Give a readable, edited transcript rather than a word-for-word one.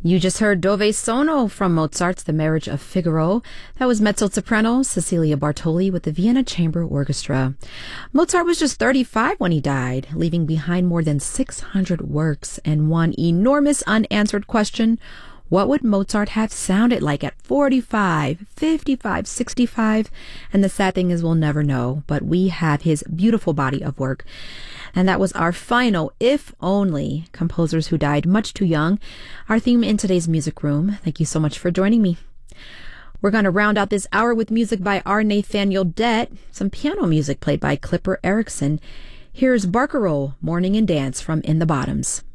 You just heard Dove Sono from Mozart's The Marriage of Figaro. That was mezzo-soprano Cecilia Bartoli with the Vienna Chamber Orchestra. Mozart was just 35 when he died, leaving behind more than 600 works and one enormous unanswered question. What would Mozart have sounded like at 45, 55, 65? And the sad thing is we'll never know, but we have his beautiful body of work. And that was our final, if only, composers who died much too young. Our theme in today's Music Room. Thank you so much for joining me. We're going to round out this hour with music by R. Nathaniel Dett, some piano music played by Clipper Erickson. Here's Barcarolle, Morning and Dance from In the Bottoms.